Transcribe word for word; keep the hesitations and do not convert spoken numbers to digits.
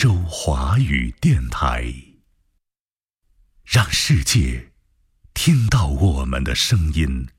洲华语电台，让世界听到我们的声音。